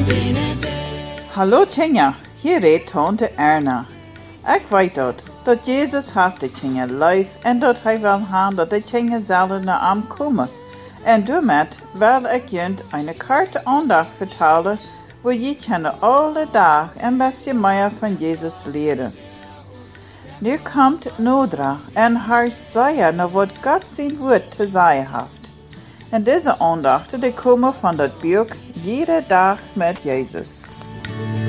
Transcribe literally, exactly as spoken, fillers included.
Hallo Tjenja, hier redt tante Erna. Ik weet dat, dat Jezus heeft de Tjenja lief en dat hij wil gaan dat de Tjenja zullen naar hem komen. En daarmee wil ik jullie een korte aandacht vertellen, waar je kunnen alle dag een beetje meer van Jezus leren. Nu komt Nodra en hij zei naar wat God zijn woord te zeggen heeft. En deze aandachten die komen van dat boek Iedere Dag met Jezus.